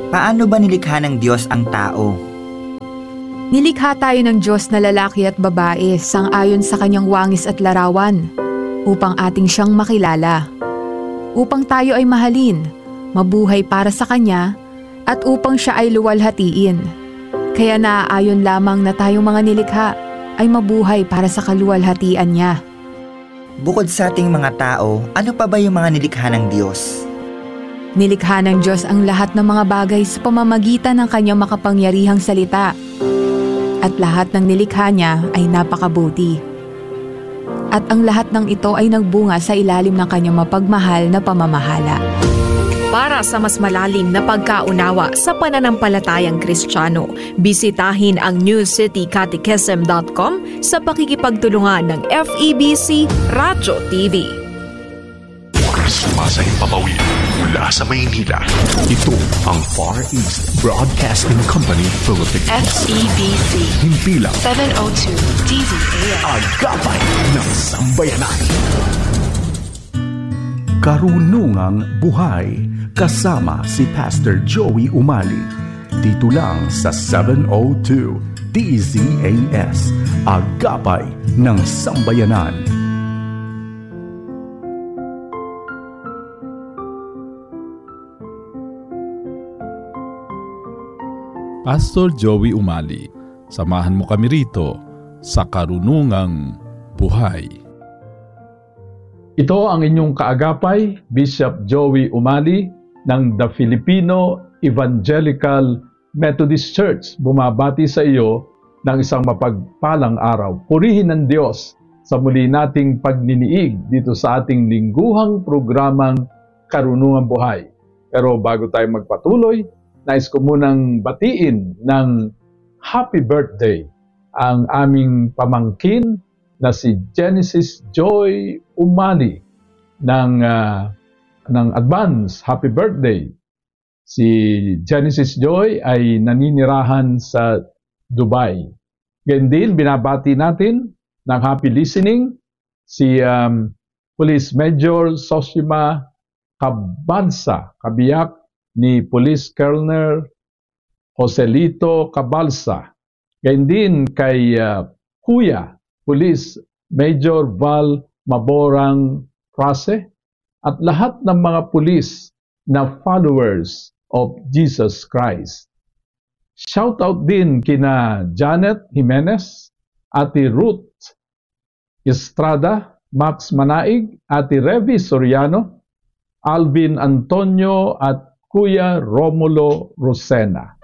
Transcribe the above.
Paano ba nilikha ng Diyos ang tao? Nilikha tayo ng Diyos na lalaki at babae sang-ayon sa kanyang wangis at larawan upang ating siyang makilala. Upang tayo ay mahalin, mabuhay para sa Kanya at upang siya ay luwalhatiin. Kaya naaayon lamang na tayong mga nilikha ay mabuhay para sa kaluwalhatian niya. Bukod sa ating mga tao, ano pa ba yung mga nilikha ng Diyos? Nilikha ng Diyos ang lahat ng mga bagay sa pamamagitan ng kanyang makapangyarihang salita. At lahat ng nilikha niya ay napakabuti. At ang lahat ng ito ay nagbunga sa ilalim ng kanyang mapagmahal na pamamahala. Para sa mas malalim na pagkaunawa sa pananampalatayang Kristiyano, bisitahin ang newcitycatechism.com sa pakikipagtulungan ng FEBC Radyo TV. Sumasahing papawid mula sa Maynila. Ito ang Far East Broadcasting Company Philippines. FEBC Himpilang 702 DZAM. Agapay ng Sambayanan. Karunungang Buhay kasama si Pastor Joey Umali. Dito lang sa 702 DZAS. Agapay ng Sambayanan. Pastor Joey Umali, samahan mo kami rito sa Karunungang Buhay. Ito ang inyong kaagapay, Bishop Joey Umali ng The Filipino Evangelical Methodist Church. Bumabati sa iyo ng isang mapagpalang araw. Purihin ng Diyos sa muli nating pagniniig dito sa ating lingguhang programang Karunungang Buhay. Pero bago tayo magpatuloy, nais ko munang batiin ng happy birthday ang aming pamangkin na si Genesis Joy Umali ng advance happy birthday. Si Genesis Joy ay naninirahan sa Dubai. Ganyan din, binabati natin ng happy listening si Police Major Sosima Cabalsa, kabiyak ni Police Colonel Joselito Cabalsa. Ganyan din kay Kuya Police Major Val Maborang Prase at lahat ng mga pulis na followers of Jesus Christ. Shout out din kina Janet Jimenez, Ate Ruth Estrada, Max Manaig, Ate Revi Soriano, Alvin Antonio at Kuya Romulo Rosena.